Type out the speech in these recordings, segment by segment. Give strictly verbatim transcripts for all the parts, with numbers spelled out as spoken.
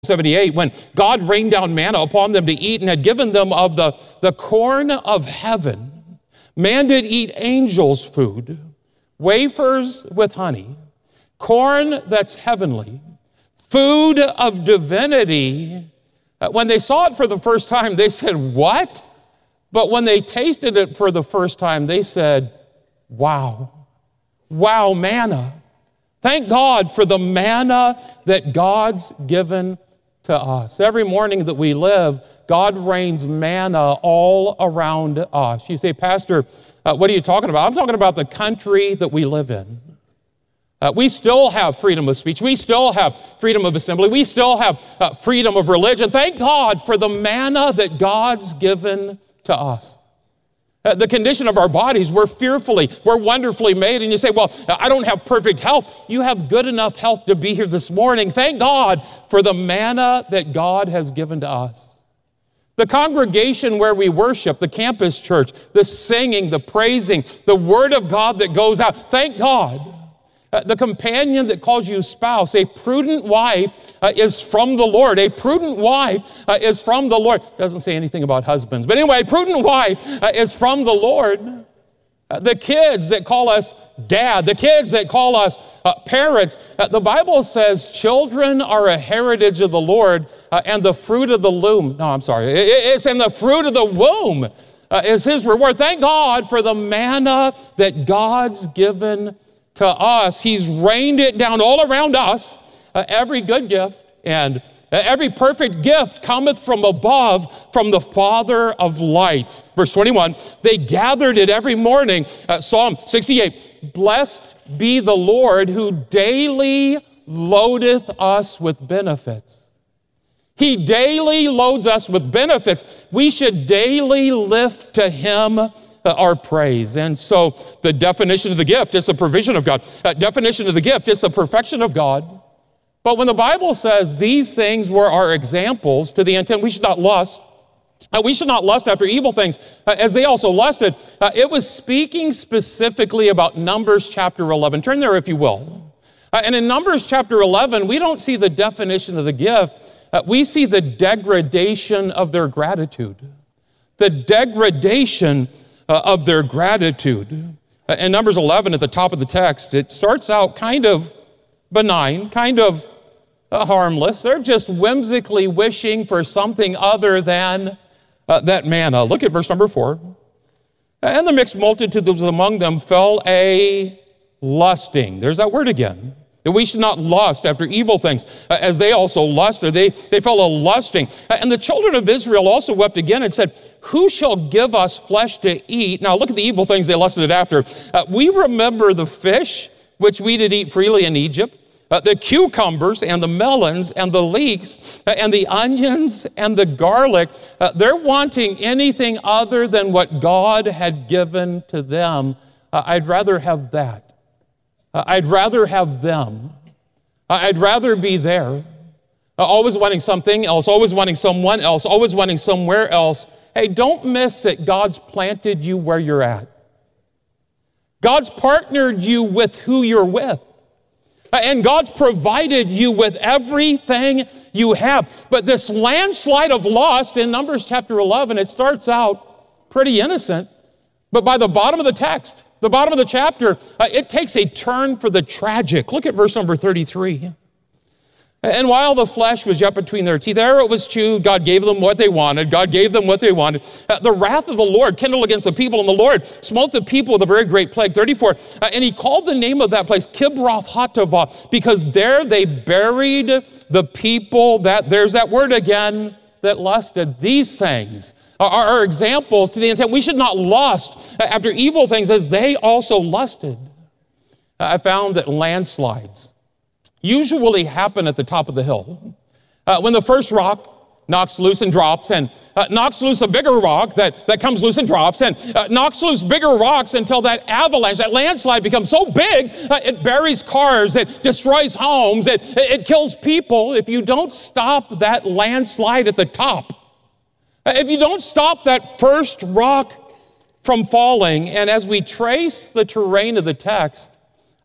seventy-eight, when God rained down manna upon them to eat and had given them of the, the corn of heaven. Man did eat angels' food, wafers with honey, corn that's heavenly, food of divinity. When they saw it for the first time, they said, "What?" But when they tasted it for the first time, they said, "Wow, wow, manna." Thank God for the manna that God's given to us. Every morning that we live, God rains manna all around us. You say, "Pastor, uh, what are you talking about?" I'm talking about the country that we live in. Uh, we still have freedom of speech. We still have freedom of assembly. We still have uh, freedom of religion. Thank God for the manna that God's given to us. Uh, the condition of our bodies, we're fearfully, we're wonderfully made. And you say, "Well, I don't have perfect health." You have good enough health to be here this morning. Thank God for the manna that God has given to us. The congregation where we worship, the campus church, the singing, the praising, the word of God that goes out. Thank God. Uh, the companion that calls you spouse, a prudent wife uh, is from the Lord. A prudent wife uh, is from the Lord. Doesn't say anything about husbands. But anyway, a prudent wife uh, is from the Lord. Uh, the kids that call us dad, the kids that call us uh, parents, uh, the Bible says children are a heritage of the Lord uh, and the fruit of the loom. No, I'm sorry. It, it's in the fruit of the womb uh, is his reward. Thank God for the manna that God's given to us. He's rained it down all around us. Uh, every good gift and every perfect gift cometh from above, from the Father of lights. Verse twenty-one, they gathered it every morning. Uh, Psalm sixty-eight, blessed be the Lord who daily loadeth us with benefits. He daily loads us with benefits. We should daily lift to him our praise. And so the definition of the gift is the provision of God. Uh, definition of the gift is the perfection of God. But when the Bible says these things were our examples to the intent we should not lust, uh, we should not lust after evil things uh, as they also lusted, uh, it was speaking specifically about Numbers chapter eleven. Turn there if you will. Uh, and in Numbers chapter eleven, we don't see the definition of the gift. Uh, we see the degradation of their gratitude. The degradation Uh, of their gratitude. Uh, in Numbers eleven, at the top of the text, it starts out kind of benign, kind of uh, harmless. They're just whimsically wishing for something other than uh, that manna. Look at verse number four. And the mixed multitude that was among them fell a lusting. There's that word again. That we should not lust after evil things, uh, as they also lusted. They, they fell a lusting. Uh, and the children of Israel also wept again and said, who shall give us flesh to eat? Now look at the evil things they lusted after. Uh, we remember the fish, which we did eat freely in Egypt, uh, the cucumbers and the melons and the leeks uh, and the onions and the garlic. Uh, they're wanting anything other than what God had given to them. Uh, I'd rather have that. Uh, I'd rather have them. Uh, I'd rather be there. Uh, always wanting something else, always wanting someone else, always wanting somewhere else. Hey, don't miss that God's planted you where you're at. God's partnered you with who you're with. Uh, and God's provided you with everything you have. But this landslide of lust in Numbers chapter eleven, it starts out pretty innocent. But by the bottom of the text, the bottom of the chapter, uh, it takes a turn for the tragic. Look at verse number thirty-three. And while the flesh was yet between their teeth, ere it was chewed, God gave them what they wanted. God gave them what they wanted. Uh, the wrath of the Lord kindled against the people, and the Lord smote the people with a very great plague. thirty-four. Uh, and he called the name of that place Kibroth Hattaavah, because there they buried the people that, there's that word again, that lusted. These things are, are examples to the intent we should not lust after evil things as they also lusted. Uh, I found that landslides usually happen at the top of the hill. Uh, when the first rock knocks loose and drops, and uh, knocks loose a bigger rock that, that comes loose and drops, and uh, knocks loose bigger rocks until that avalanche, that landslide becomes so big, uh, it buries cars, it destroys homes, it, it kills people. If you don't stop that landslide at the top, if you don't stop that first rock from falling, and as we trace the terrain of the text,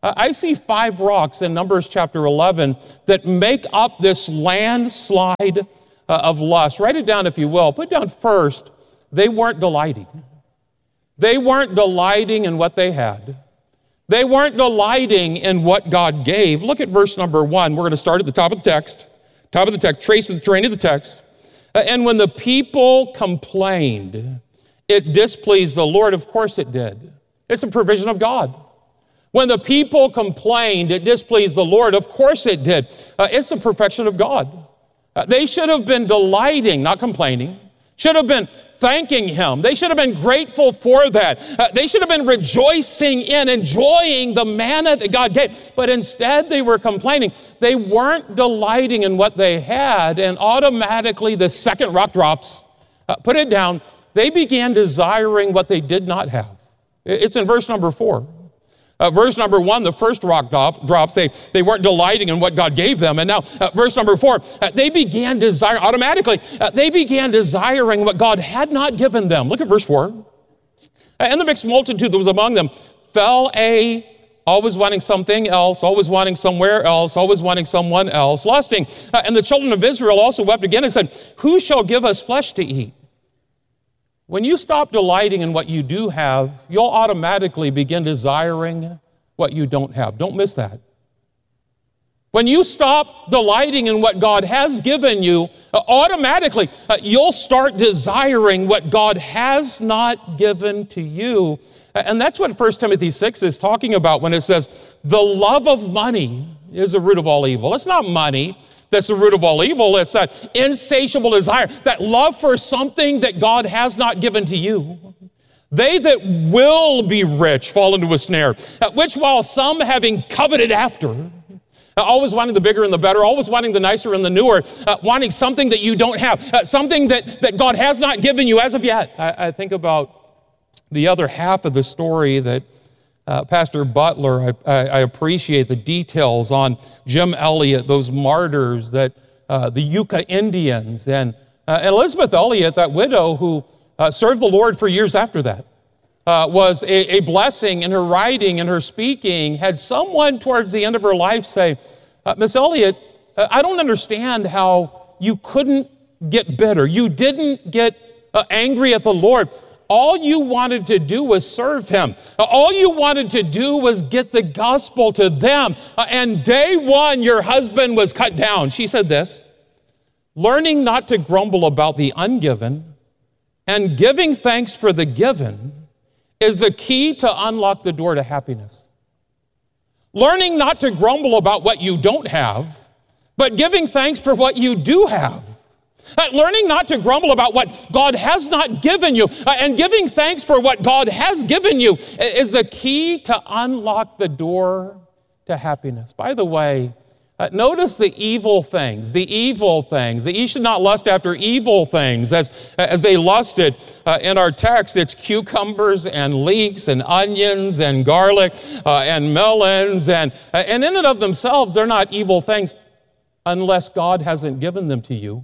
Uh, I see five rocks in Numbers chapter eleven that make up this landslide uh, of lust. Write it down if you will. Put down first, they weren't delighting. They weren't delighting in what they had. They weren't delighting in what God gave. Look at verse number one. We're going to start at the top of the text. Top of the text, trace the terrain of the text. Uh, and when the people complained, it displeased the Lord. Of course it did. It's a provision of God. When the people complained, it displeased the Lord. Of course it did. Uh, it's the perfection of God. Uh, they should have been delighting, not complaining. Should have been thanking Him. They should have been grateful for that. Uh, they should have been rejoicing in, enjoying the manna that God gave. But instead, they were complaining. They weren't delighting in what they had, and automatically the second rock drops. Uh, put it down. They began desiring what they did not have. It's in verse number four. Uh, verse number one, the first rock drop, drops, they, they weren't delighting in what God gave them. And now, uh, verse number four, uh, they began desiring, automatically, uh, they began desiring what God had not given them. Look at verse four. Uh, and the mixed multitude that was among them fell a, always wanting something else, always wanting somewhere else, always wanting someone else, lusting. Uh, and the children of Israel also wept again and said, who shall give us flesh to eat? When you stop delighting in what you do have, you'll automatically begin desiring what you don't have. Don't miss that. When you stop delighting in what God has given you, uh, automatically uh, you'll start desiring what God has not given to you. And that's what First Timothy six is talking about when it says, the love of money is the root of all evil. It's not money that's the root of all evil. It's that insatiable desire, that love for something that God has not given to you. They that will be rich fall into a snare, at which while some having coveted after, always wanting the bigger and the better, always wanting the nicer and the newer, uh, wanting something that you don't have, uh, something that, that God has not given you as of yet. I, I think about the other half of the story that Uh, Pastor Butler, I, I appreciate the details on Jim Elliot, those martyrs, that uh, the Yucca Indians, and uh, Elizabeth Elliot, that widow who uh, served the Lord for years after that, uh, was a, a blessing in her writing and her speaking. Had someone towards the end of her life say, uh, Miss Elliot, uh, I don't understand how you couldn't get bitter. You didn't get uh, angry at the Lord. All you wanted to do was serve Him. All you wanted to do was get the gospel to them. Uh, and day one, your husband was cut down. She said this, learning not to grumble about the ungiven and giving thanks for the given is the key to unlock the door to happiness. Learning not to grumble about what you don't have, but giving thanks for what you do have. Uh, learning not to grumble about what God has not given you uh, and giving thanks for what God has given you is the key to unlock the door to happiness. By the way, uh, notice the evil things, the evil things, that ye should not lust after evil things as, as they lusted. Uh, in our text, it's cucumbers and leeks and onions and garlic uh, and melons. And, uh, and in and of themselves, they're not evil things unless God hasn't given them to you.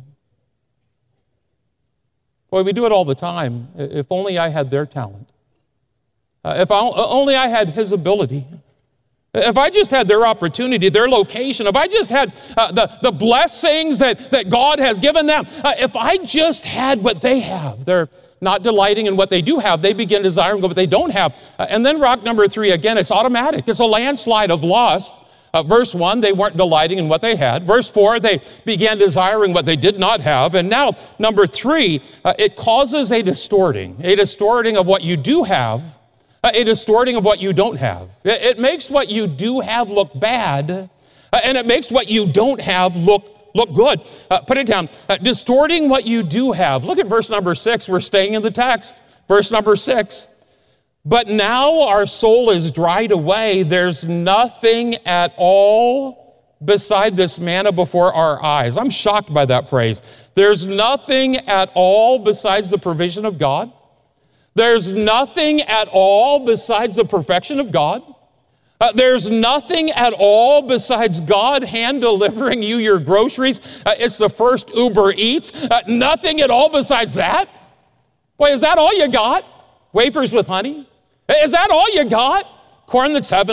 Boy, we do it all the time. If only I had their talent. Uh, if I, only I had his ability. If I just had their opportunity, their location, if I just had uh, the, the blessings that, that God has given them, uh, if I just had what they have, they're not delighting in what they do have. They begin desiring what they don't have. Uh, and then rock number three, again, it's automatic. It's a landslide of lust. Uh, verse one, they weren't delighting in what they had. Verse four, they began desiring what they did not have. And now, number three, uh, it causes a distorting, a distorting of what you do have, uh, a distorting of what you don't have. It, it makes what you do have look bad, uh, and it makes what you don't have look, look good. Uh, put it down. Uh, distorting what you do have. Look at verse number six. We're staying in the text. Verse number six. But now our soul is dried away. There's nothing at all beside this manna before our eyes. I'm shocked by that phrase. There's nothing at all besides the provision of God. There's nothing at all besides the perfection of God. Uh, there's nothing at all besides God hand delivering you your groceries. Uh, it's the first Uber Eats. Uh, nothing at all besides that. Boy, is that all you got? Wafers with honey? Is that all you got? Corn that's heavenly?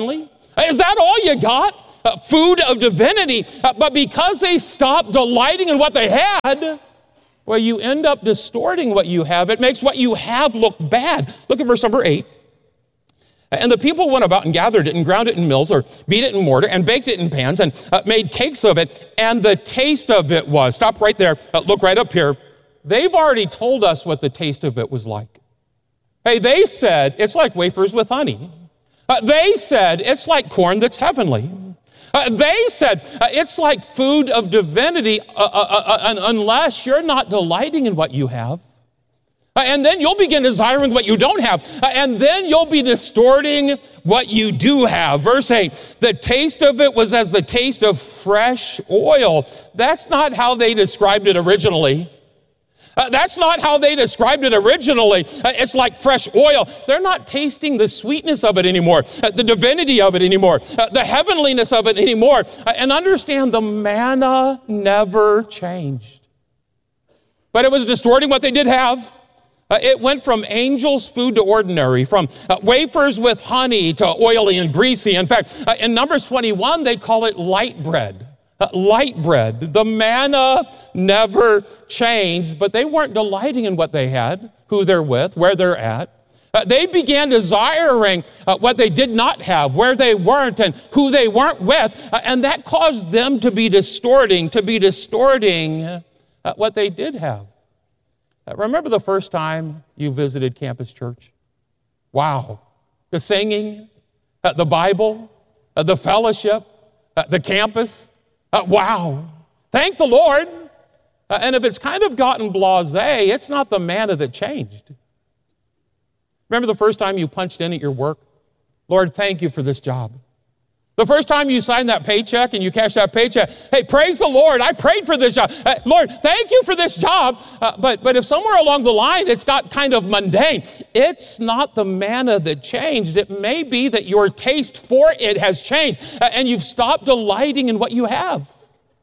Is that all you got? Uh, food of divinity. Uh, but because they stopped delighting in what they had, well, you end up distorting what you have. It makes what you have look bad. Look at verse number eight. And the people went about and gathered it and ground it in mills or beat it in mortar and baked it in pans and uh, made cakes of it. And the taste of it was, stop right there, uh, look right up here. They've already told us what the taste of it was like. Hey, they said it's like wafers with honey. Uh, they said it's like corn that's heavenly. Uh, they said uh, it's like food of divinity uh, uh, uh, uh, unless you're not delighting in what you have. Uh, and then you'll begin desiring what you don't have. Uh, and then you'll be distorting what you do have. Verse eight, the taste of it was as the taste of fresh oil. That's not how they described it originally. Uh, that's not how they described it originally. Uh, it's like fresh oil. They're not tasting the sweetness of it anymore, uh, the divinity of it anymore, uh, the heavenliness of it anymore. Uh, and understand, the manna never changed. But it was distorting what they did have. Uh, it went from angels' food to ordinary, from uh, wafers with honey to oily and greasy. In fact, uh, in Numbers twenty-one, they call it light bread. Uh, light bread. The manna never changed, but they weren't delighting in what they had, who they're with, where they're at. Uh, they began desiring uh, what they did not have, where they weren't, and who they weren't with, uh, and that caused them to be distorting, to be distorting uh, what they did have. Uh, remember the first time you visited Campus Church? Wow. The singing, uh, the Bible, uh, the fellowship, uh, the campus. Uh, wow. Thank the Lord. Uh, and if it's kind of gotten blasé, it's not the manna that changed. Remember the first time you punched in at your work? Lord, thank you for this job. The first time you signed that paycheck and you cashed that paycheck, hey, praise the Lord, I prayed for this job. Uh, Lord, thank you for this job. Uh, but, but if somewhere along the line it's got kind of mundane, it's not the manna that changed. It may be that your taste for it has changed uh, and you've stopped delighting in what you have.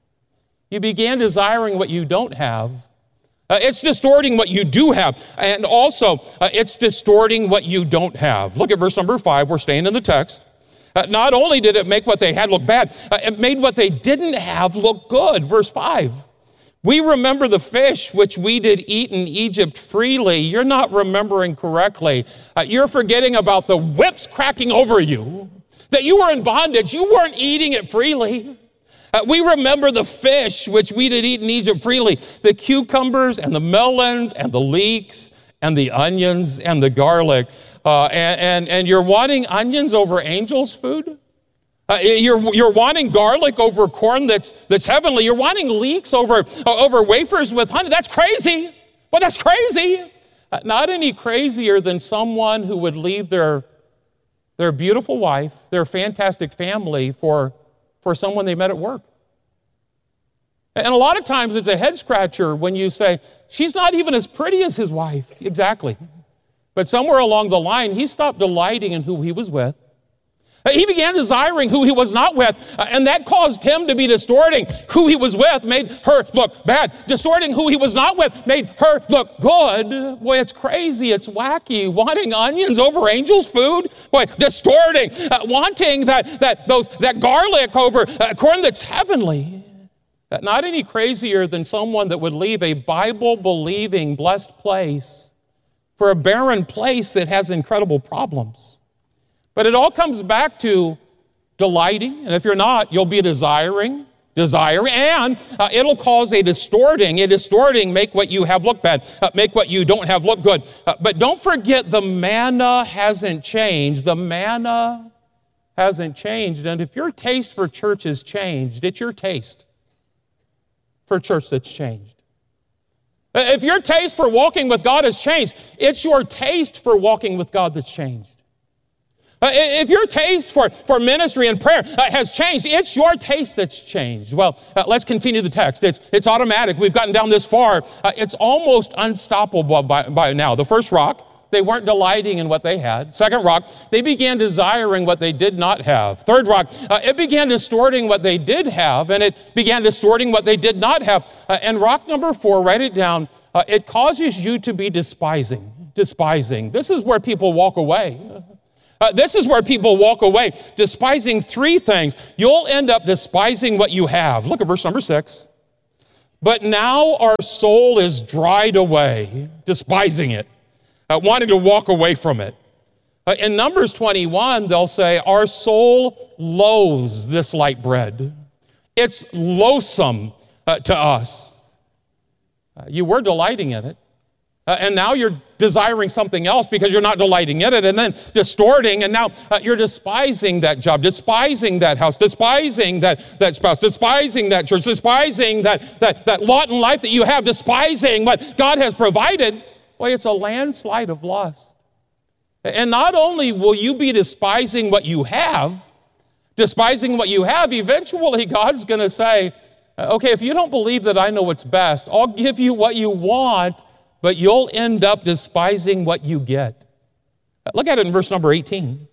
You began desiring what you don't have. Uh, it's distorting what you do have. And also, uh, it's distorting what you don't have. Look at verse number five. We're staying in the text. Uh, not only did it make what they had look bad, uh, it made what they didn't have look good. Verse five. We remember the fish which we did eat in Egypt freely. You're not remembering correctly. Uh, you're forgetting about the whips cracking over you, that you were in bondage. You weren't eating it freely. Uh, we remember the fish which we did eat in Egypt freely, the cucumbers and the melons and the leeks and the onions and the garlic. Uh, and, and, and you're wanting onions over angels' food? Uh, you're, you're wanting garlic over corn that's, that's heavenly. You're wanting leeks over, uh, over wafers with honey. That's crazy. Well, that's crazy. Uh, not any crazier than someone who would leave their, their beautiful wife, their fantastic family for, for someone they met at work. And a lot of times it's a head scratcher when you say, she's not even as pretty as his wife. Exactly. But somewhere along the line, he stopped delighting in who he was with. He began desiring who he was not with, and that caused him to be distorting who he was with, made her look bad. Distorting who he was not with made her look good. Boy, it's crazy. It's wacky. Wanting onions over angels' food? Boy, distorting. Uh, wanting that, that, those, that garlic over uh, corn that's heavenly. Uh, not any crazier than someone that would leave a Bible-believing, blessed place for a barren place that has incredible problems. But it all comes back to delighting, and if you're not, you'll be desiring, desiring, and uh, it'll cause a distorting, a distorting, make what you have look bad, uh, make what you don't have look good. Uh, but don't forget, the manna hasn't changed. The manna hasn't changed, and if your taste for church has changed, it's your taste for church that's changed. If your taste for walking with God has changed, it's your taste for walking with God that's changed. Uh, if your taste for, for ministry and prayer uh, has changed, it's your taste that's changed. Well, uh, let's continue the text. It's, it's automatic. We've gotten down this far. Uh, it's almost unstoppable by, by now. The first rock, they weren't delighting in what they had. Second rock, they began desiring what they did not have. Third rock, uh, it began distorting what they did have, and it began distorting what they did not have. Uh, and rock number four, write it down, uh, it causes you to be despising. Despising. This is where people walk away. Uh, this is where people walk away, despising three things. You'll end up despising what you have. Look at verse number six. But now our soul is dried away, despising it, uh, wanting to walk away from it. Uh, in Numbers twenty-one, they'll say, our soul loathes this light bread. It's loathsome uh, to us. Uh, you were delighting in it. Uh, and now you're desiring something else because you're not delighting in it, and then distorting, and now uh, you're despising that job, despising that house, despising that, that spouse, despising that church, despising that, that, that lot in life that you have, despising what God has provided. Boy, it's a landslide of lust. And not only will you be despising what you have, despising what you have, eventually God's going to say, okay, if you don't believe that I know what's best, I'll give you what you want, but you'll end up despising what you get. Look at it in verse number eighteen.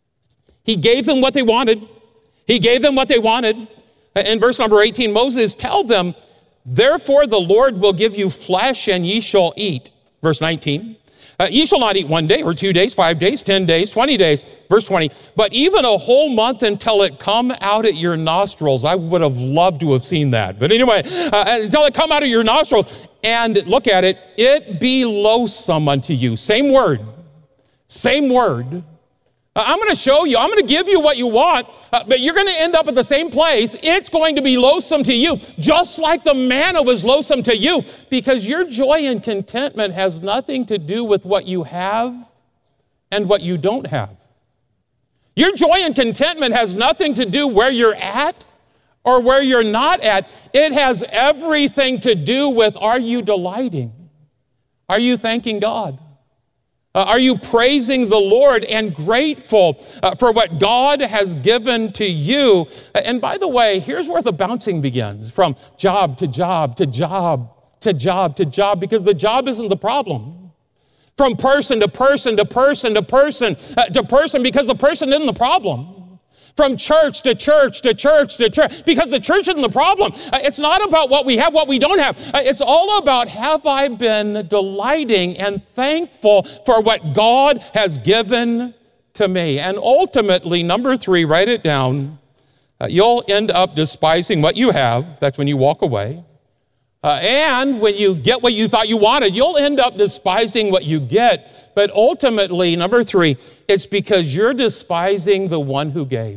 He gave them what they wanted. He gave them what they wanted. In verse number eighteen, Moses tells them, therefore the Lord will give you flesh and ye shall eat. Verse nineteen, uh, ye shall not eat one day or two days, five days, ten days, twenty days. Verse twenty, but even a whole month until it come out at your nostrils. I would have loved to have seen that. But anyway, uh, until it come out of your nostrils. And look at it, it be loathsome unto you. Same word, same word. Uh, I'm going to show you, I'm going to give you what you want, uh, but you're going to end up at the same place. It's going to be loathsome to you, just like the manna was loathsome to you, because your joy and contentment has nothing to do with what you have and what you don't have. Your joy and contentment has nothing to do where you're at or where you're not at. It has everything to do with, are you delighting? Are you thanking God? Uh, are you praising the Lord and grateful uh, for what God has given to you? And by the way, here's where the bouncing begins, from job to job to job to job to job, because the job isn't the problem. From person to person to person to person uh, to person, because the person isn't the problem. From church to church to church to church, because the church isn't the problem. Uh, it's not about what we have, what we don't have. Uh, it's all about, have I been delighting and thankful for what God has given to me? And ultimately, number three, write it down, uh, you'll end up despising what you have. That's when you walk away. Uh, and when you get what you thought you wanted, you'll end up despising what you get. But ultimately, number three, it's because you're despising the one who gave.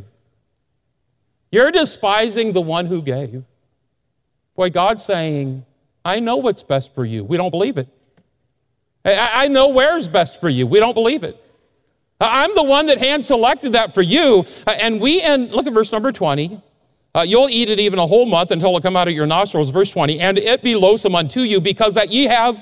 You're despising the one who gave. Boy, God's saying, I know what's best for you. We don't believe it. I, I know where's best for you. We don't believe it. I'm the one that hand-selected that for you. And we end, look at verse number twenty. Uh, you'll eat it even a whole month until it come out of your nostrils. Verse twenty, and it be loathsome unto you, because that ye have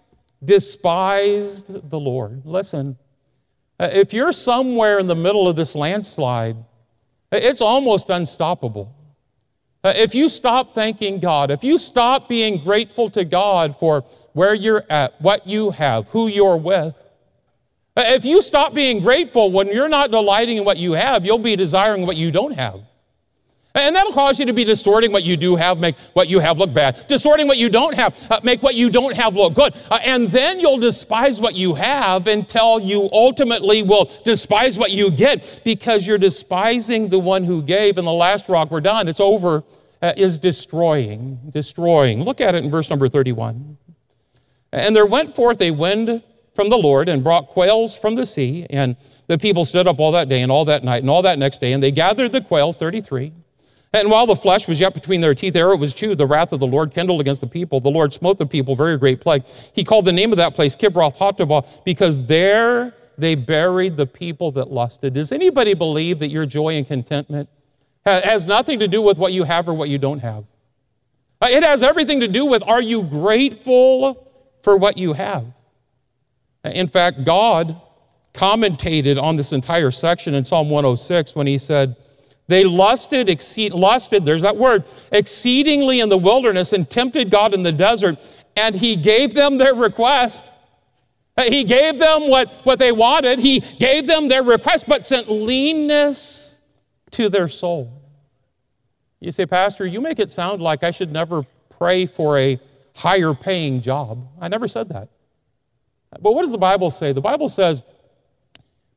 despised the Lord. Listen, uh, if you're somewhere in the middle of this landslide, it's almost unstoppable. Uh, if you stop thanking God, if you stop being grateful to God for where you're at, what you have, who you're with, uh, if you stop being grateful when you're not delighting in what you have, you'll be desiring what you don't have. And that'll cause you to be distorting what you do have, make what you have look bad. Distorting what you don't have, uh, make what you don't have look good. Uh, and then you'll despise what you have until you ultimately will despise what you get, because you're despising the one who gave. And the last rock, we're done, it's over, uh, is destroying, destroying. Look at it in verse number thirty-one. And there went forth a wind from the Lord and brought quails from the sea. And the people stood up all that day and all that night and all that next day. And they gathered the quails, thirty-three. And while the flesh was yet between their teeth, ere it was chewed, the wrath of the Lord kindled against the people. The Lord smote the people, very great plague. He called the name of that place Kibroth Hattaavah, because there they buried the people that lusted. Does anybody believe that your joy and contentment has nothing to do with what you have or what you don't have? It has everything to do with, are you grateful for what you have? In fact, God commentated on this entire section in Psalm one oh six when he said, they lusted, exceed, lusted, there's that word, exceedingly in the wilderness, and tempted God in the desert, and he gave them their request. He gave them what, what they wanted. He gave them their request, but sent leanness to their soul. You say, Pastor, you make it sound like I should never pray for a higher paying job. I never said that. But what does the Bible say? The Bible says,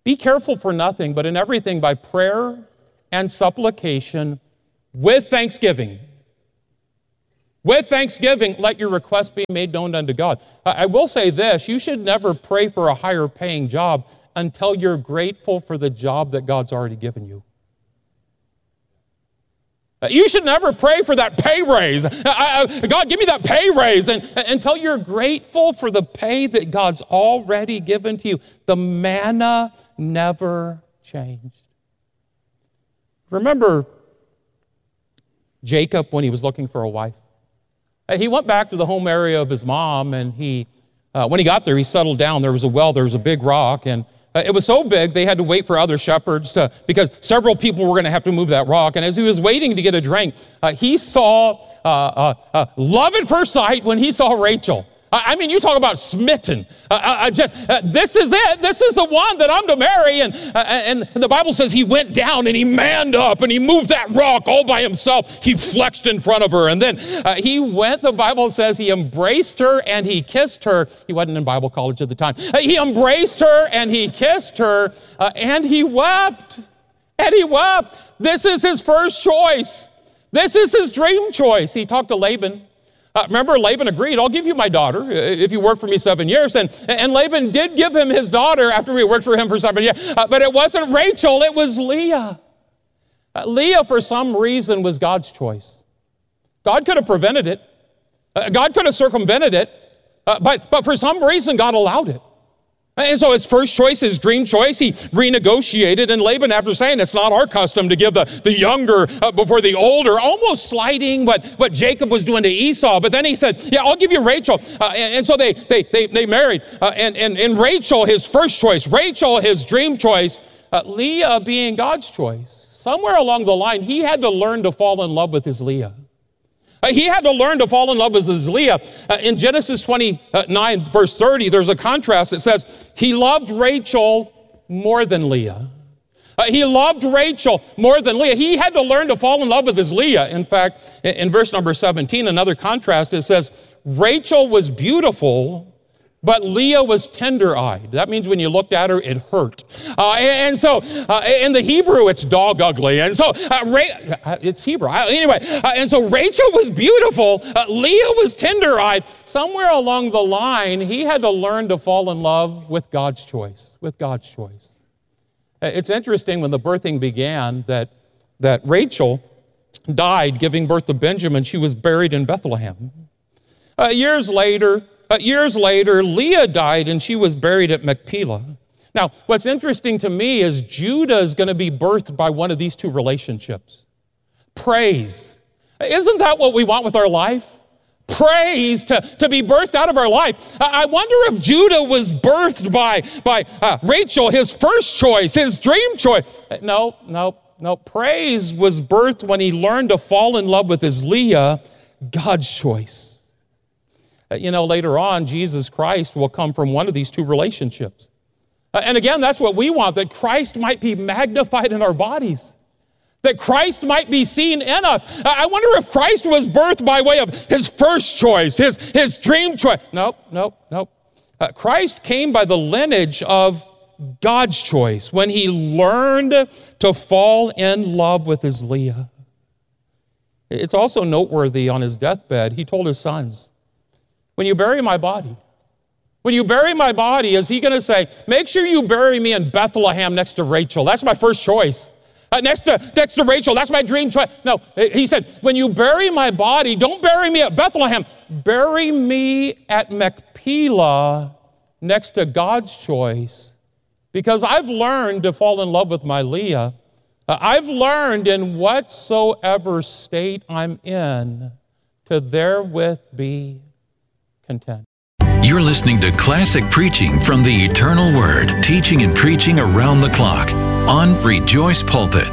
Be careful for nothing, but in everything by prayer and supplication with thanksgiving. With thanksgiving, let your requests be made known unto God. I will say this, you should never pray for a higher paying job until you're grateful for the job that God's already given you. You should never pray for that pay raise. God, give me that pay raise. And, until you're grateful for the pay that God's already given to you. The manna never changed. Remember Jacob when he was looking for a wife? He went back to the home area of his mom, and he, uh, when he got there, he settled down. There was a well, there was a big rock, and uh, it was so big they had to wait for other shepherds to, because several people were going to have to move that rock. And as he was waiting to get a drink, uh, he saw uh, uh, uh, love at first sight when he saw Rachel. I mean, you talk about smitten. Uh, I just uh, this is it. This is the one that I'm to marry. And uh, and the Bible says he went down and he manned up and he moved that rock all by himself. He flexed in front of her, and then uh, he went. The Bible says he embraced her and he kissed her. He wasn't in Bible college at the time. Uh, he embraced her and he kissed her, uh, and he wept. And he wept. This is his first choice. This is his dream choice. He talked to Laban. Uh, remember, Laban agreed, I'll give you my daughter if you work for me seven years. And, and Laban did give him his daughter after he worked for him for seven years. Uh, but it wasn't Rachel, it was Leah. Uh, Leah, for some reason, was God's choice. God could have prevented it. Uh, God could have circumvented it. Uh, but, but for some reason, God allowed it. And so his first choice, his dream choice, he renegotiated. And Laban, after saying it's not our custom to give the, the younger uh, before the older, almost slighting what, what Jacob was doing to Esau. But then he said, yeah, I'll give you Rachel. Uh, and, and so they they they, they married. Uh, and, and, and Rachel, his first choice. Rachel, his dream choice. Uh, Leah being God's choice. Somewhere along the line, he had to learn to fall in love with his Leah. Uh, he had to learn to fall in love with his Leah. Uh, in Genesis twenty-nine, verse thirty, there's a contrast that says, he loved Rachel more than Leah. Uh, he loved Rachel more than Leah. He had to learn to fall in love with his Leah. In fact, in, in verse number seventeen, another contrast, it says, Rachel was beautiful, but Leah was tender-eyed. That means when you looked at her, it hurt. Uh, and, and so, uh, in the Hebrew, it's dog ugly. And so, uh, Ra- it's Hebrew. Anyway, uh, and so Rachel was beautiful. Uh, Leah was tender-eyed. Somewhere along the line, he had to learn to fall in love with God's choice, with God's choice. It's interesting when the birthing began that, that Rachel died giving birth to Benjamin. She was buried in Bethlehem. Uh, years later, Uh, years later, Leah died and she was buried at Machpelah. Now, what's interesting to me is Judah is going to be birthed by one of these two relationships. Praise. Isn't that what we want with our life? Praise to, to be birthed out of our life. I, I wonder if Judah was birthed by, by uh, Rachel, his first choice, his dream choice. No, no, no. Praise was birthed when he learned to fall in love with his Leah, God's choice. You know, later on, Jesus Christ will come from one of these two relationships. Uh, and again, that's what we want, that Christ might be magnified in our bodies, that Christ might be seen in us. Uh, I wonder if Christ was birthed by way of his first choice, his, his dream choice. Nope, nope, nope. Uh, Christ came by the lineage of God's choice when he learned to fall in love with his Leah. It's also noteworthy on his deathbed, he told his sons, when you bury my body, when you bury my body, is he going to say, make sure you bury me in Bethlehem next to Rachel? That's my first choice. Uh, next to next to Rachel, that's my dream choice. No, he said, when you bury my body, don't bury me at Bethlehem. Bury me at Machpelah next to God's choice. Because I've learned to fall in love with my Leah. Uh, I've learned in whatsoever state I'm in to therewith be content. You're listening to classic preaching from the Eternal Word, teaching and preaching around the clock on Rejoice Pulpit.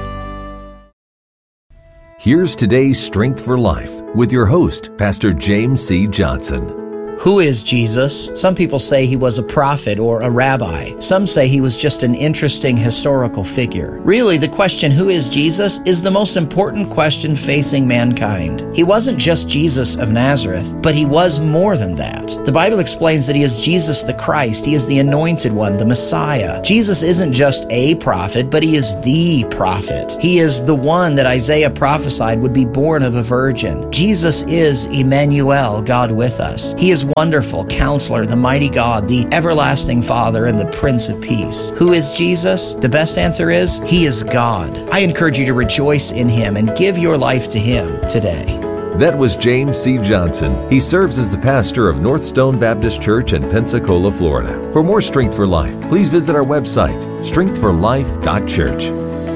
Here's today's Strength for Life with your host, Pastor James C. Johnson. Who is Jesus? Some people say he was a prophet or a rabbi. Some say he was just an interesting historical figure. Really, the question, who is Jesus, is the most important question facing mankind. He wasn't just Jesus of Nazareth, but he was more than that. The Bible explains that he is Jesus the Christ. He is the anointed one, the Messiah. Jesus isn't just a prophet, but he is the prophet. He is the one that Isaiah prophesied would be born of a virgin. Jesus is Emmanuel, God with us. He is Wonderful Counselor, the mighty God, the everlasting Father, and the Prince of Peace. Who is Jesus? The best answer is, he is God. I encourage you to rejoice in him and give your life to him today. That was James C. Johnson. He serves as the pastor of North Stone Baptist Church in Pensacola, Florida. For more Strength for Life, please visit our website, strength for life dot church.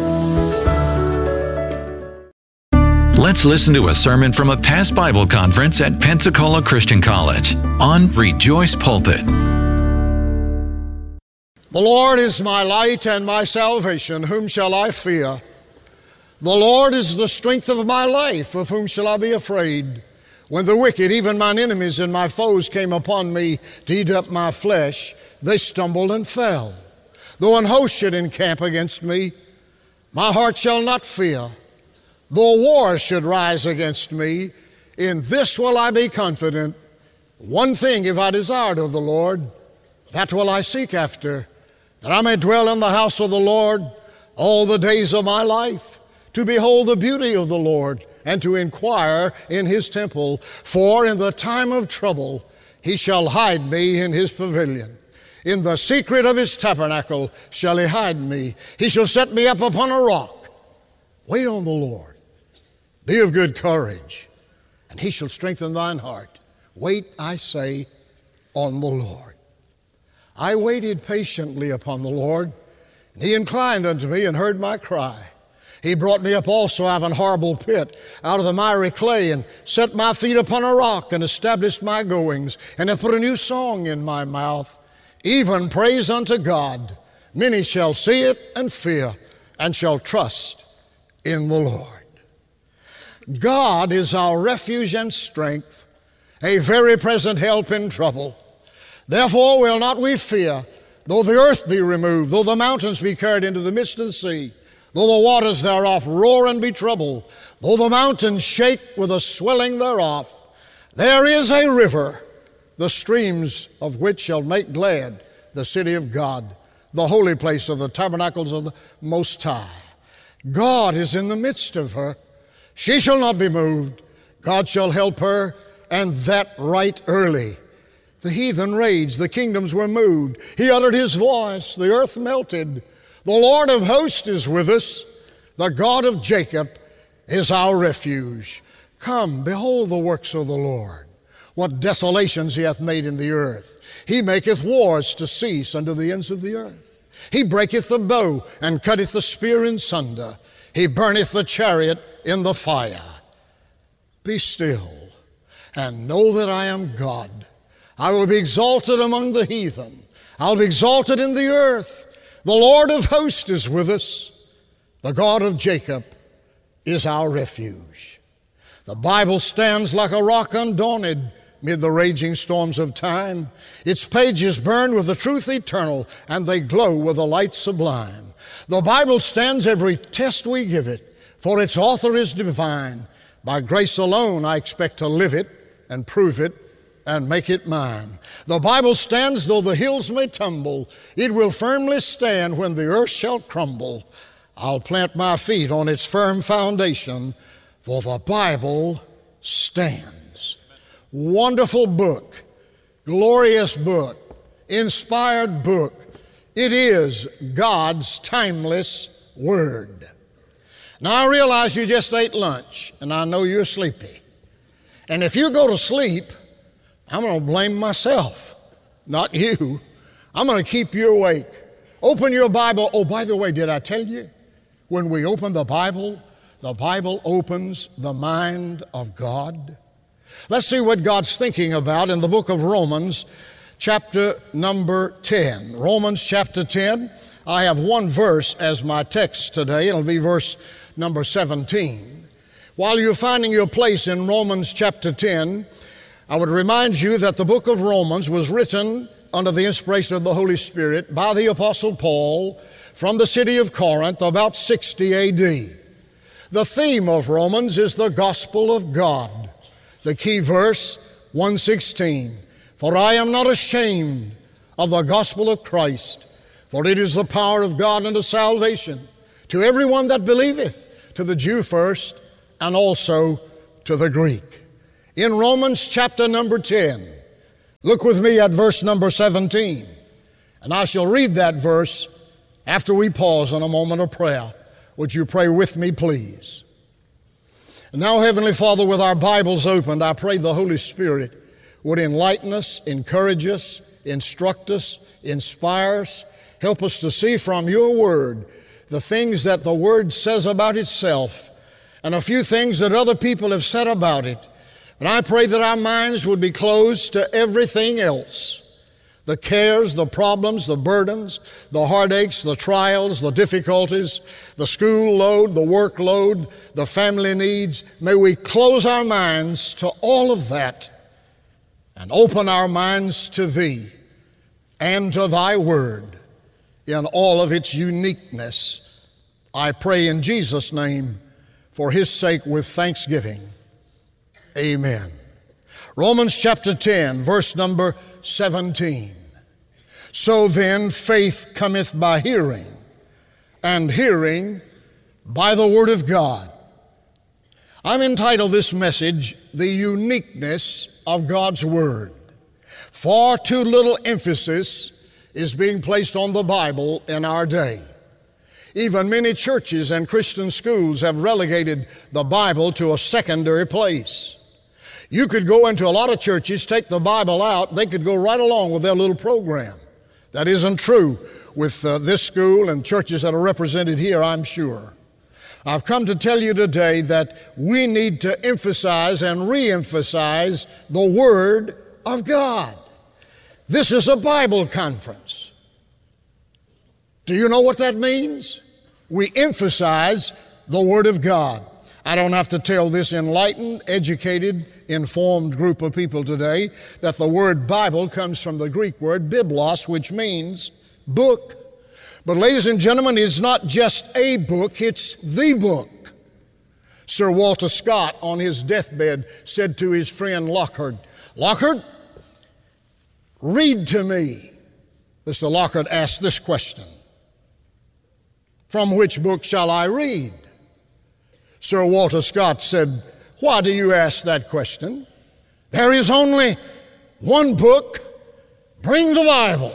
Let's listen to a sermon from a past Bible conference at Pensacola Christian College on Rejoice Pulpit. The Lord is my light and my salvation. Whom shall I fear? The Lord is the strength of my life. Of whom shall I be afraid? When the wicked, even mine enemies and my foes, came upon me to eat up my flesh, they stumbled and fell. Though an host should encamp against me, my heart shall not fear. Though war should rise against me, in this will I be confident. One thing have I desired of the Lord, that will I seek after, that I may dwell in the house of the Lord all the days of my life, to behold the beauty of the Lord, and to inquire in his temple. For in the time of trouble he shall hide me in his pavilion. In the secret of his tabernacle shall he hide me. He shall set me up upon a rock. Wait on the Lord. Be of good courage, and he shall strengthen thine heart. Wait, I say, on the Lord. I waited patiently upon the Lord, and he inclined unto me and heard my cry. He brought me up also out of an horrible pit, out of the miry clay, and set my feet upon a rock, and established my goings, and hath put a new song in my mouth, even praise unto God. Many shall see it and fear, and shall trust in the Lord. God is our refuge and strength, a very present help in trouble. Therefore will not we fear, though the earth be removed, though the mountains be carried into the midst of the sea, though the waters thereof roar and be troubled, though the mountains shake with the swelling thereof. There is a river, the streams of which shall make glad the city of God, the holy place of the tabernacles of the Most High. God is in the midst of her. She shall not be moved. God shall help her, and that right early. The heathen raged, the kingdoms were moved. He uttered his voice, the earth melted. The Lord of hosts is with us. The God of Jacob is our refuge. Come, behold the works of the Lord, what desolations he hath made in the earth. He maketh wars to cease unto the ends of the earth. He breaketh the bow and cutteth the spear in sunder. He burneth the chariot in the fire. Be still and know that I am God. I will be exalted among the heathen. I'll be exalted in the earth. The Lord of hosts is with us. The God of Jacob is our refuge. The Bible stands like a rock undaunted mid the raging storms of time. Its pages burn with the truth eternal, and they glow with a light sublime. The Bible stands every test we give it, for its author is divine. By grace alone I expect to live it and prove it and make it mine. The Bible stands though the hills may tumble. It will firmly stand when the earth shall crumble. I'll plant my feet on its firm foundation, for the Bible stands. Wonderful book, glorious book, inspired book. It is God's timeless word. Now, I realize you just ate lunch, and I know you're sleepy. And if you go to sleep, I'm going to blame myself, not you. I'm going to keep you awake. Open your Bible. Oh, by the way, did I tell you? When we open the Bible, the Bible opens the mind of God. Let's see what God's thinking about in the book of Romans, chapter number ten. Romans chapter ten. I have one verse as my text today. It'll be verse number seventeen. While you're finding your place in Romans chapter ten, I would remind you that the book of Romans was written under the inspiration of the Holy Spirit by the Apostle Paul from the city of Corinth about sixty A D. The theme of Romans is the gospel of God. The key verse, one sixteen, "For I am not ashamed of the gospel of Christ, for it is the power of God unto salvation to everyone that believeth, to the Jew first, and also to the Greek." In Romans chapter number ten, look with me at verse number seventeen, and I shall read that verse after we pause in a moment of prayer. Would you pray with me, please? And now, Heavenly Father, with our Bibles opened, I pray the Holy Spirit would enlighten us, encourage us, instruct us, inspire us, help us to see from your word the things that the word says about itself and a few things that other people have said about it. And I pray that our minds would be closed to everything else. The cares, the problems, the burdens, the heartaches, the trials, the difficulties, the school load, the work load, the family needs. May we close our minds to all of that and open our minds to Thee and to Thy word in all of its uniqueness. I pray in Jesus' name, for His sake, with thanksgiving. Amen. Romans chapter ten, verse number seventeen. "So then faith cometh by hearing, and hearing by the word of God." I've entitled this message, "The Uniqueness of God's Word." Far too little emphasis is being placed on the Bible in our day. Even many churches and Christian schools have relegated the Bible to a secondary place. You could go into a lot of churches, take the Bible out, they could go right along with their little program. That isn't true with uh, this school and churches that are represented here, I'm sure. I've come to tell you today that we need to emphasize and re-emphasize the Word of God. This is a Bible conference. Do you know what that means? We emphasize the Word of God. I don't have to tell this enlightened, educated, informed group of people today that the word Bible comes from the Greek word biblos, which means book. But ladies and gentlemen, it's not just a book, it's the book. Sir Walter Scott on his deathbed said to his friend Lockhart, "Lockhart, read to me." Mister Lockhart asked this question, "From which book shall I read?" Sir Walter Scott said, "Why do you ask that question? There is only one book. Bring the Bible."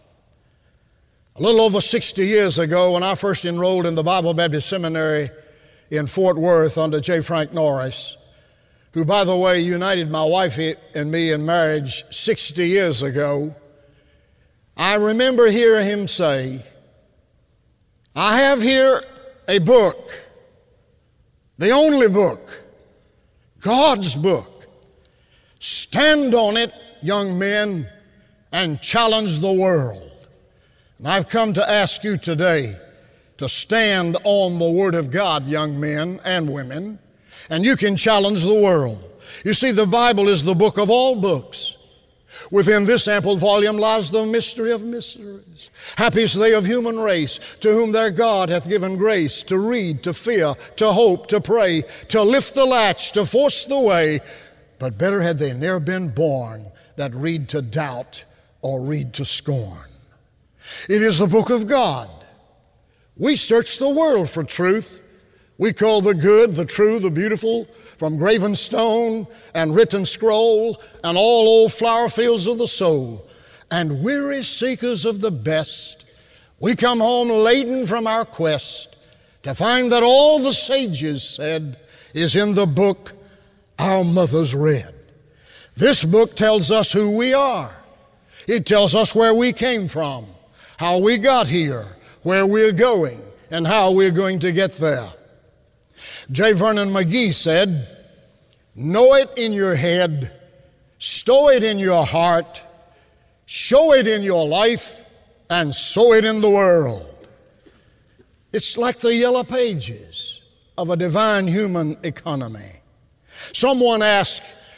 A little over sixty years ago, when I first enrolled in the Bible Baptist Seminary in Fort Worth under J. Frank Norris, who, by the way, united my wife and me in marriage sixty years ago, I remember hearing him say, "I have here a book, the only book, God's book. Stand on it, young men, and challenge the world." And I've come to ask you today to stand on the Word of God, young men and women, and you can challenge the world. You see, the Bible is the book of all books. Within this ample volume lies the mystery of mysteries. Happy is they of human race, to whom their God hath given grace to read, to fear, to hope, to pray, to lift the latch, to force the way. But better had they ne'er been born that read to doubt or read to scorn. It is the book of God. We search the world for truth. We call the good, the true, the beautiful, from graven stone and written scroll and all old flower fields of the soul. And weary seekers of the best, we come home laden from our quest to find that all the sages said is in the book our mothers read. This book tells us who we are. It tells us where we came from, how we got here, where we're going, and how we're going to get there. J. Vernon McGee said, "Know it in your head, stow it in your heart, show it in your life, and sow it in the world." It's like the yellow pages of a divine human economy. Someone asked,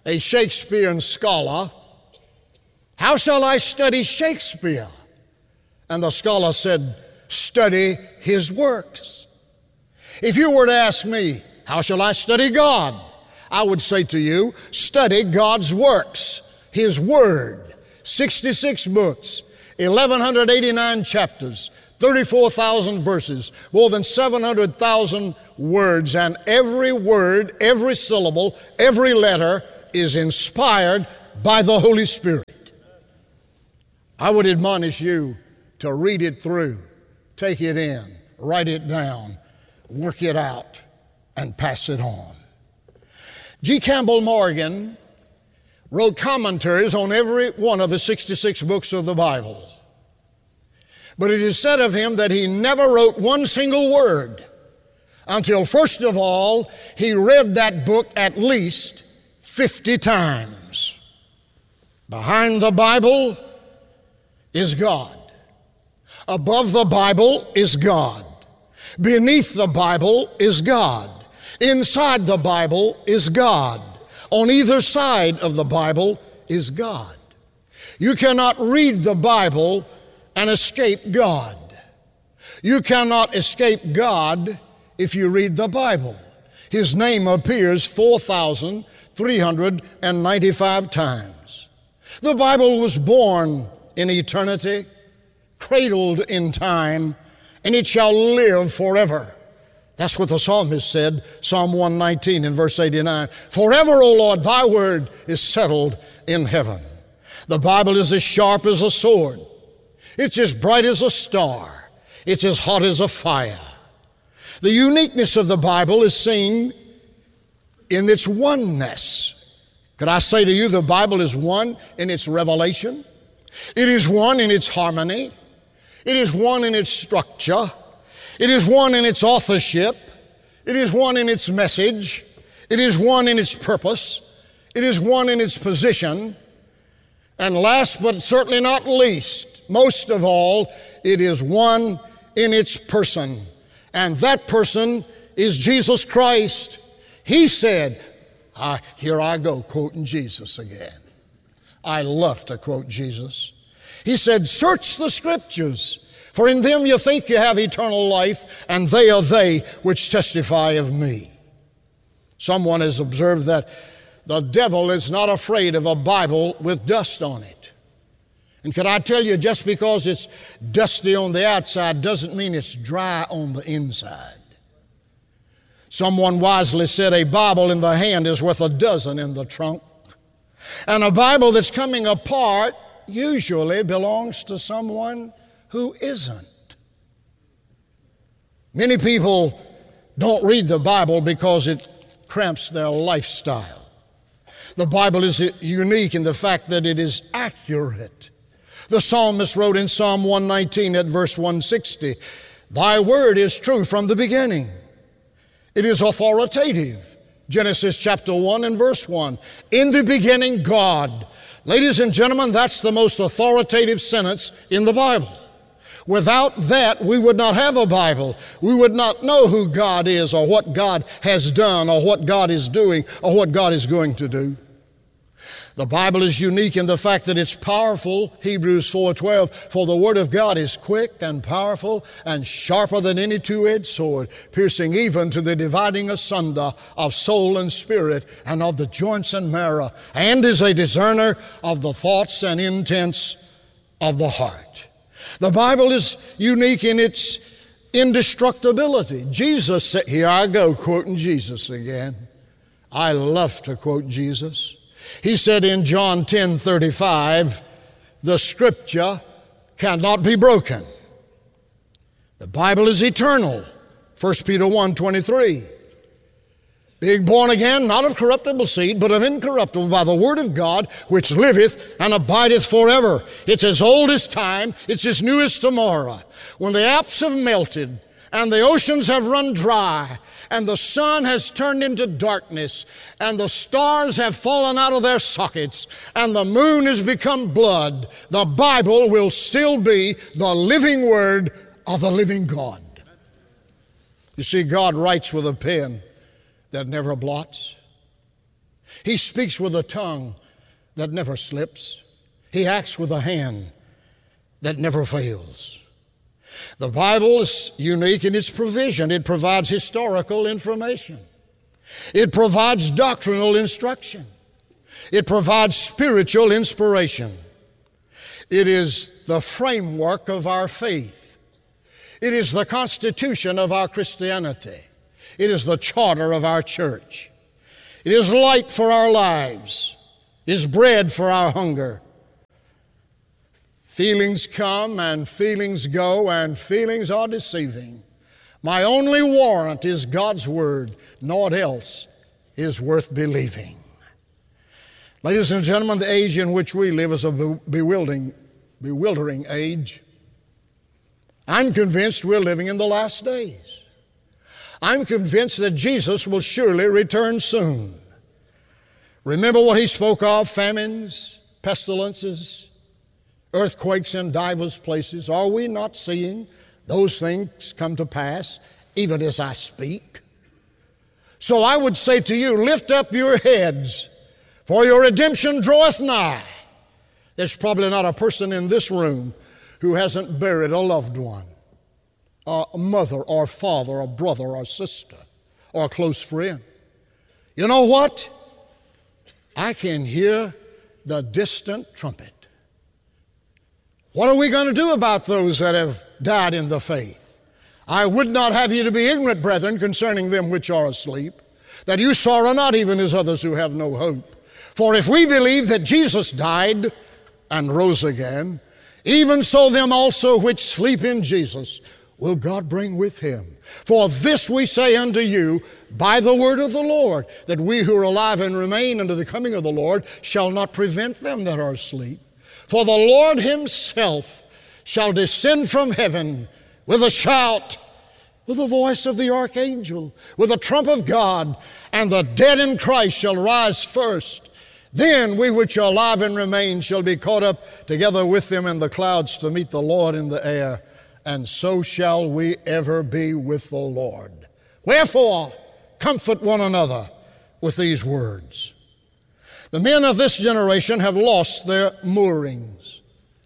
a Shakespearean scholar, "How shall I study Shakespeare?" And the scholar said, "Study his works." If you were to ask me, "How shall I study God?" I would say to you, study God's works, His Word, sixty-six books, eleven eighty-nine chapters, thirty-four thousand verses, more than seven hundred thousand words, and every word, every syllable, every letter is inspired by the Holy Spirit. I would admonish you to read it through, take it in, write it down, work it out, and pass it on. G. Campbell Morgan wrote commentaries on every one of the sixty-six books of the Bible. But it is said of him that he never wrote one single word until, first of all, he read that book at least fifty times. Behind the Bible is God. Above the Bible is God. Beneath the Bible is God. Inside the Bible is God. On either side of the Bible is God. You cannot read the Bible and escape God. You cannot escape God if you read the Bible. His name appears four thousand three hundred ninety-five times. The Bible was born in eternity, cradled in time, and it shall live forever. That's what the psalmist said, Psalm one nineteen in verse eighty-nine. "Forever, O Lord, thy word is settled in heaven." The Bible is as sharp as a sword. It's as bright as a star. It's as hot as a fire. The uniqueness of the Bible is seen in its oneness. Could I say to you, the Bible is one in its revelation. It is one in its harmony. It is one in its structure. It is one in its authorship. It is one in its message. It is one in its purpose. It is one in its position. And last but certainly not least, most of all, it is one in its person. And that person is Jesus Christ. He said, ah, here I go quoting Jesus again. I love to quote Jesus. He said, "Search the Scriptures, for in them you think you have eternal life, and they are they which testify of me." Someone has observed that the devil is not afraid of a Bible with dust on it. And could I tell you, just because it's dusty on the outside doesn't mean it's dry on the inside. Someone wisely said, a Bible in the hand is worth a dozen in the trunk. And a Bible that's coming apart usually belongs to someone who isn't. Many people don't read the Bible because it cramps their lifestyle. The Bible is unique in the fact that it is accurate. The psalmist wrote in Psalm one nineteen at verse one sixty, "Thy word is true from the beginning. It is authoritative." Genesis chapter one and verse one. "In the beginning, God." Ladies and gentlemen, that's the most authoritative sentence in the Bible. Without that, we would not have a Bible. We would not know who God is or what God has done or what God is doing or what God is going to do. The Bible is unique in the fact that it's powerful. Hebrews four twelve, "For the word of God is quick and powerful and sharper than any two-edged sword, piercing even to the dividing asunder of soul and spirit and of the joints and marrow, and is a discerner of the thoughts and intents of the heart." The Bible is unique in its indestructibility. Jesus said, here I go quoting Jesus again. I love to quote Jesus. He said in John ten thirty-five, "The Scripture cannot be broken." The Bible is eternal. First Peter one twenty-three. "Being born again, not of corruptible seed, but of incorruptible, by the word of God, which liveth and abideth forever." It's as old as time. It's as new as tomorrow. When the Alps have melted and the oceans have run dry and the sun has turned into darkness and the stars have fallen out of their sockets and the moon has become blood, the Bible will still be the living word of the living God. You see, God writes with a pen that never blots. He speaks with a tongue that never slips. He acts with a hand that never fails. The Bible is unique in its provision. It provides historical information. It provides doctrinal instruction. It provides spiritual inspiration. It is the framework of our faith. It is the constitution of our Christianity. It is the charter of our church. It is light for our lives. It is bread for our hunger. Feelings come and feelings go, and feelings are deceiving. My only warrant is God's word. Naught else is worth believing. Ladies and gentlemen, the age in which we live is a bewildering, bewildering age. I'm convinced we're living in the last days. I'm convinced that Jesus will surely return soon. Remember what he spoke of: famines, pestilences, earthquakes in divers places. Are we not seeing those things come to pass even as I speak? So I would say to you, lift up your heads, for your redemption draweth nigh. There's probably not a person in this room who hasn't buried a loved one, a mother or father, a brother or sister, or a close friend. You know what? I can hear the distant trumpet. What are we going to do about those that have died in the faith? I would not have you to be ignorant, brethren, concerning them which are asleep, that you sorrow not even as others who have no hope. For if we believe that Jesus died and rose again, even so them also which sleep in Jesus will God bring with him. For this we say unto you by the word of the Lord, that we who are alive and remain unto the coming of the Lord shall not prevent them that are asleep. For the Lord himself shall descend from heaven with a shout, with the voice of the archangel, with the trump of God, and the dead in Christ shall rise first. Then we which are alive and remain shall be caught up together with them in the clouds to meet the Lord in the air, and so shall we ever be with the Lord. Wherefore, comfort one another with these words. The men of this generation have lost their moorings.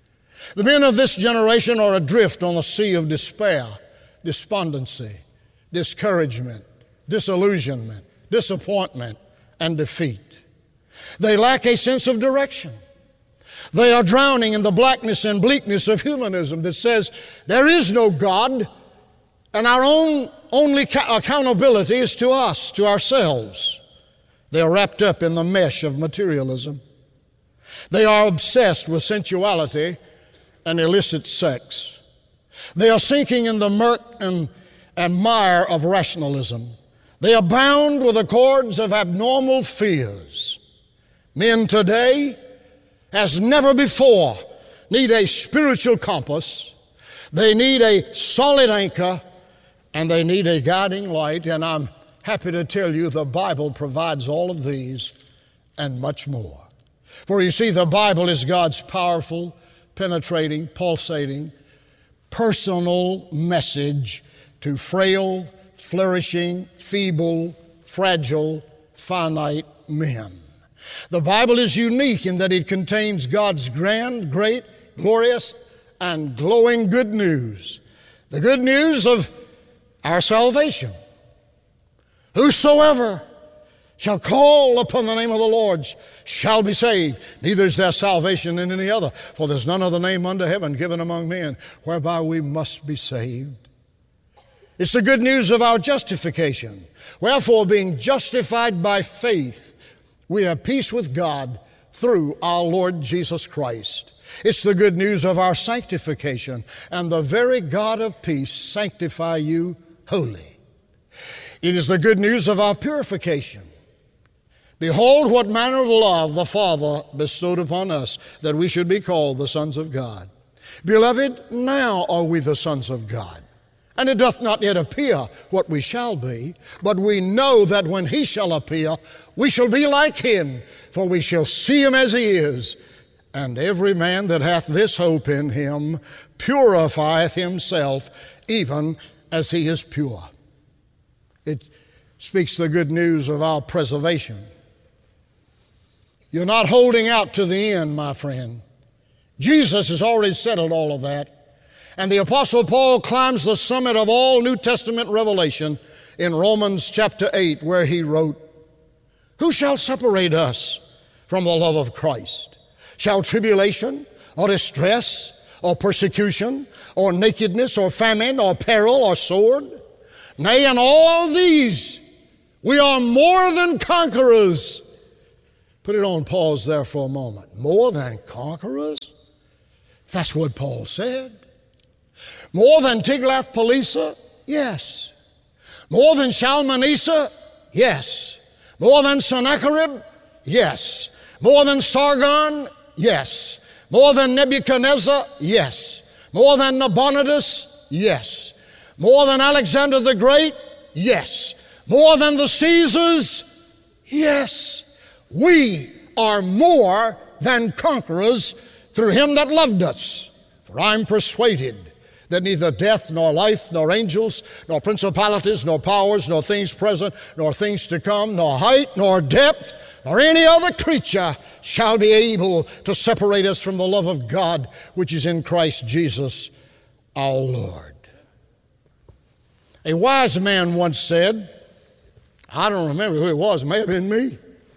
The men of this generation are adrift on the sea of despair, despondency, discouragement, disillusionment, disappointment, and defeat. They lack a sense of direction. They are drowning in the blackness and bleakness of humanism that says there is no God, and our own only accountability is to us, to ourselves. They are wrapped up in the mesh of materialism. They are obsessed with sensuality and illicit sex. They are sinking in the murk and, and mire of rationalism. They are bound with the cords of abnormal fears. Men today, as never before, need a spiritual compass. They need a solid anchor, and they need a guiding light. And I'm happy to tell you the Bible provides all of these and much more. For you see, the Bible is God's powerful, penetrating, pulsating, personal message to frail, flourishing, feeble, fragile, finite men. The Bible is unique in that it contains God's grand, great, glorious, and glowing good news. The good news of our salvation. Whosoever shall call upon the name of the Lord shall be saved. Neither is there salvation in any other, for there's none other name under heaven given among men whereby we must be saved. It's the good news of our justification. Wherefore, being justified by faith, we have peace with God through our Lord Jesus Christ. It's the good news of our sanctification, and the very God of peace sanctify you wholly. It is the good news of our purification. Behold, what manner of love the Father bestowed upon us, that we should be called the sons of God. Beloved, now are we the sons of God. And it doth not yet appear what we shall be, but we know that when he shall appear, we shall be like him, for we shall see him as he is. And every man that hath this hope in him purifieth himself, even as he is pure. It speaks the good news of our preservation. You're not holding out to the end, my friend. Jesus has already settled all of that. And the Apostle Paul climbs the summit of all New Testament revelation in Romans chapter eight, where he wrote, "Who shall separate us from the love of Christ? Shall tribulation or distress or persecution or nakedness or famine or peril or sword? Nay, in all these we are more than conquerors." Put it on pause there for a moment. More than conquerors? That's what Paul said. More than Tiglath-Pileser? Yes. More than Shalmaneser? Yes. More than Sennacherib? Yes. More than Sargon? Yes. More than Nebuchadnezzar? Yes. More than Nabonidus? Yes. More than Alexander the Great? Yes. More than the Caesars? Yes. We are more than conquerors through him that loved us. For I'm persuaded that neither death, nor life, nor angels, nor principalities, nor powers, nor things present, nor things to come, nor height, nor depth, nor any other creature shall be able to separate us from the love of God which is in Christ Jesus our Lord. A wise man once said, I don't remember who it was, it may have been me,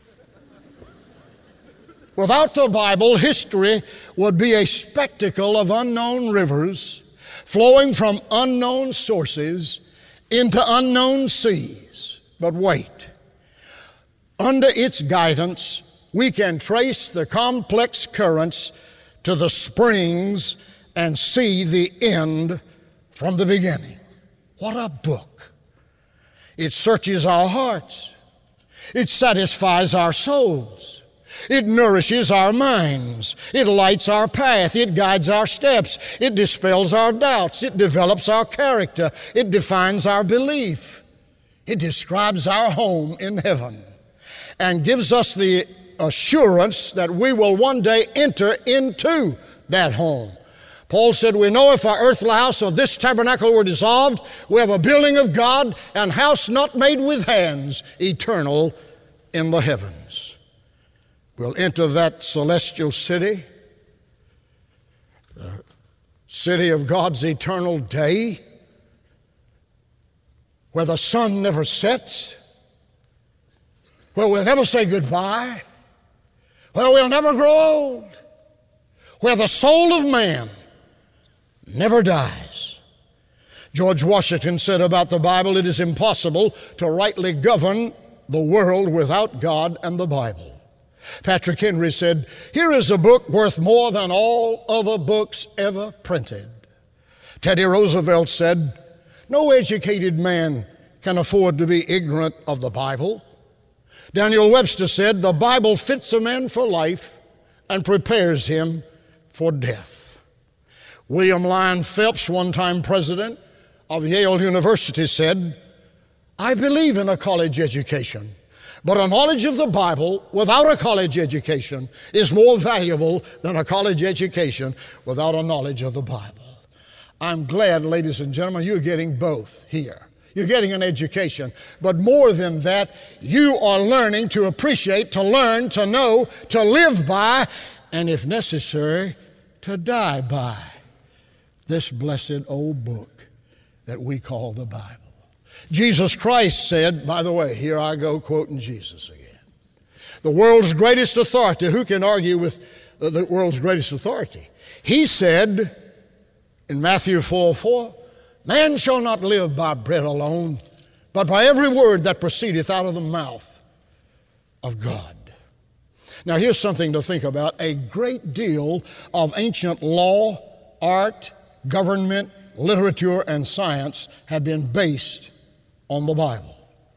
without the Bible, history would be a spectacle of unknown rivers flowing from unknown sources into unknown seas. But wait, under its guidance, we can trace the complex currents to the springs and see the end from the beginning. What a book! It searches our hearts. It satisfies our souls. It nourishes our minds. It lights our path. It guides our steps. It dispels our doubts. It develops our character. It defines our belief. It describes our home in heaven and gives us the assurance that we will one day enter into that home. Paul said, we know if our earthly house of this tabernacle were dissolved, we have a building of God, and house not made with hands, eternal in the heavens. We'll enter that celestial city, the city of God's eternal day, where the sun never sets, where we'll never say goodbye, where we'll never grow old, where the soul of man never dies. George Washington said about the Bible, it is impossible to rightly govern the world without God and the Bible. Patrick Henry said, here is a book worth more than all other books ever printed. Teddy Roosevelt said, no educated man can afford to be ignorant of the Bible. Daniel Webster said, the Bible fits a man for life and prepares him for death. William Lyon Phelps, one-time president of Yale University, said, I believe in a college education, but a knowledge of the Bible without a college education is more valuable than a college education without a knowledge of the Bible. I'm glad, ladies and gentlemen, you're getting both here. You're getting an education, but more than that, you are learning to appreciate, to learn, to know, to live by, and if necessary, to die by this blessed old book that we call the Bible. Jesus Christ said, by the way, here I go quoting Jesus again, the world's greatest authority. Who can argue with the world's greatest authority? He said in Matthew four four, man shall not live by bread alone, but by every word that proceedeth out of the mouth of God. Now here's something to think about. A great deal of ancient law, art, government, literature, and science have been based on the Bible.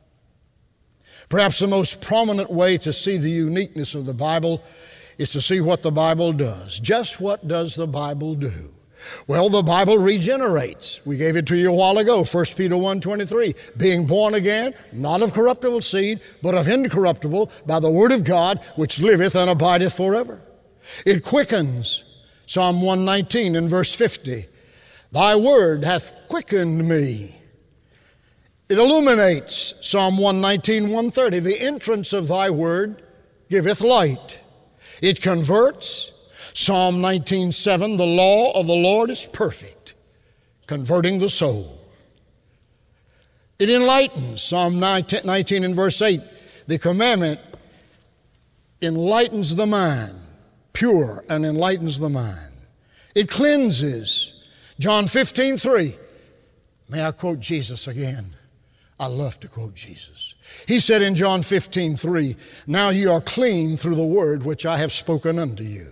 Perhaps the most prominent way to see the uniqueness of the Bible is to see what the Bible does. Just what does the Bible do? Well, the Bible regenerates. We gave it to you a while ago, First Peter one twenty-three. Being born again, not of corruptible seed, but of incorruptible, by the word of God, which liveth and abideth forever. It quickens. Psalm one nineteen in verse fifty. Thy word hath quickened me. It illuminates. Psalm one nineteen, one thirty. The entrance of thy word giveth light. It converts. Psalm nineteen seven, the law of the Lord is perfect, converting the soul. It enlightens. Psalm nineteen and verse eight, the commandment enlightens the mind, pure and enlightens the mind. It cleanses. John fifteen three, may I quote Jesus again? I love to quote Jesus. He said in John fifteen three, now you are clean through the word which I have spoken unto you.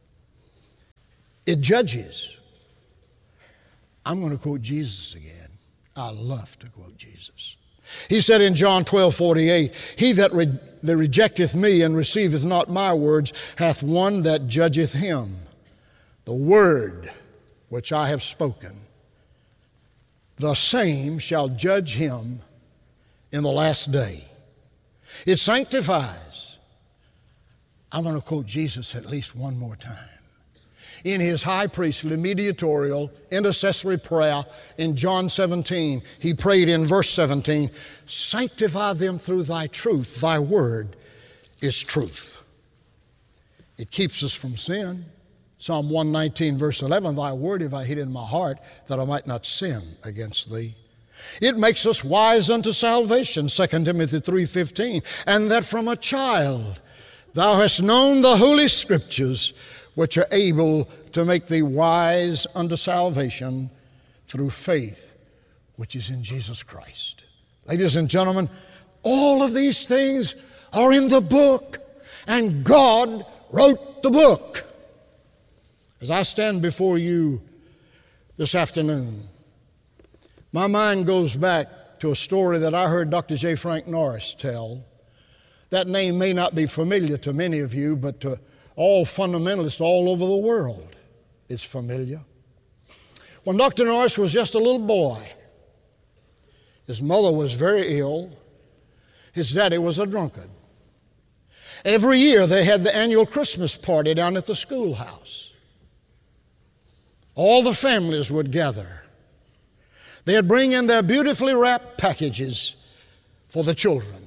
It judges. I'm going to quote Jesus again. I love to quote Jesus. He said in John twelve forty-eight, he that, re- that rejecteth me and receiveth not my words hath one that judgeth him. The word which I have spoken, the same shall judge him in the last day. It sanctifies. I'm going to quote Jesus at least one more time. In his high priestly, mediatorial, intercessory prayer in John seventeen, he prayed in verse seventeen, sanctify them through thy truth. Thy word is truth. It keeps us from sin. Psalm one nineteen, verse eleven, thy word have I hid in my heart that I might not sin against thee. It makes us wise unto salvation, Second Timothy three fifteen, and that from a child thou hast known the holy scriptures, which are able to make thee wise unto salvation through faith, which is in Jesus Christ. Ladies and gentlemen, all of these things are in the book, and God wrote the book. As I stand before you this afternoon, my mind goes back to a story that I heard Doctor J. Frank Norris tell. That name may not be familiar to many of you, but to all fundamentalists all over the world, it's familiar. When Doctor Norris was just a little boy, his mother was very ill. His daddy was a drunkard. Every year they had the annual Christmas party down at the schoolhouse. All the families would gather. They'd bring in their beautifully wrapped packages for the children.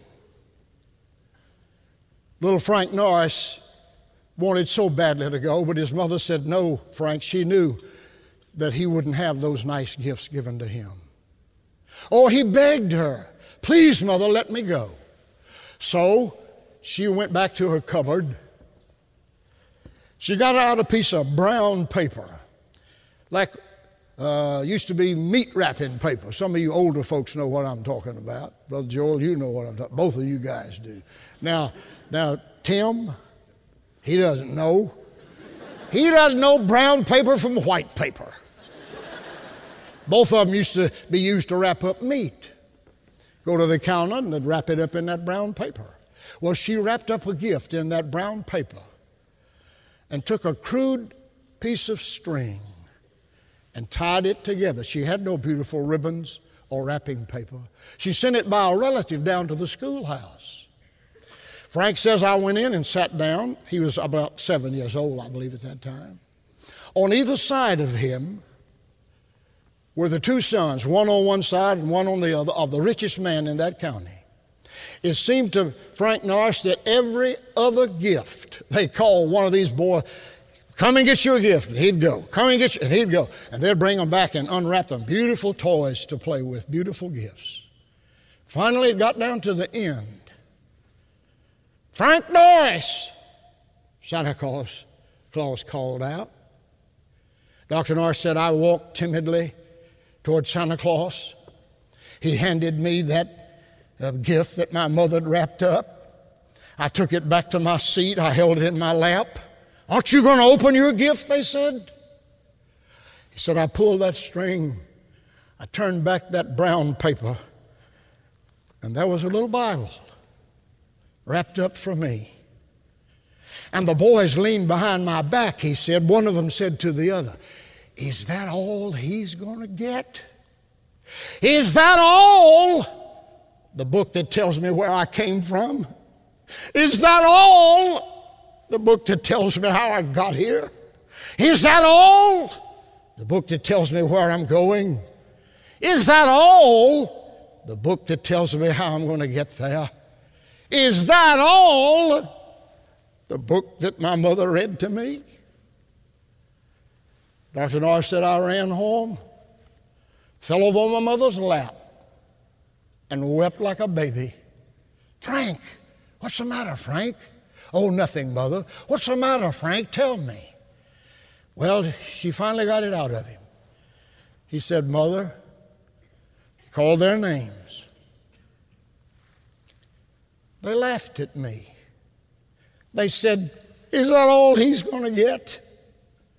Little Frank Norris wanted so badly to go, but his mother said, no, Frank. She knew that he wouldn't have those nice gifts given to him. Oh, he begged her, please, mother, let me go. So she went back to her cupboard. She got out a piece of brown paper, like uh, used to be meat wrapping paper. Some of you older folks know what I'm talking about. Brother Joel, you know what I'm talking about. Both of you guys do. Now, now, Tim, he doesn't know. He doesn't know brown paper from white paper. Both of them used to be used to wrap up meat. Go to the counter and they'd wrap it up in that brown paper. Well, she wrapped up a gift in that brown paper and took a crude piece of string and tied it together. She had no beautiful ribbons or wrapping paper. She sent it by a relative down to the schoolhouse. Frank says, I went in and sat down. He was about seven years old, I believe, at that time. On either side of him were the two sons, one on one side and one on the other, of the richest man in that county. It seemed to Frank Norris that every other gift, they called one of these boys, come and get your gift, and he'd go. Come and get you, and he'd go. And they'd bring them back and unwrap them, beautiful toys to play with, beautiful gifts. Finally, it got down to the end. Frank Norris, Santa Claus, Claus called out. Doctor Norris said, I walked timidly toward Santa Claus. He handed me that uh, gift that my mother had wrapped up. I took it back to my seat. I held it in my lap. Aren't you going to open your gift, they said. He said, I pulled that string. I turned back that brown paper, and there was a little Bible wrapped up for me. And the boys leaned behind my back, he said. One of them said to the other, is that all he's going to get? Is that all? The book that tells me where I came from? Is that all? The book that tells me how I got here? Is that all? The book that tells me where I'm going? Is that all? The book that tells me how I'm going to get there? Is that all? the book that my mother read to me. Doctor Norris said I ran home, fell over my mother's lap, and wept like a baby. Frank, what's the matter, Frank? Oh, nothing, Mother. What's the matter, Frank? Tell me. Well, she finally got it out of him. He said, Mother, he called their names. They laughed at me. They said, is that all he's going to get?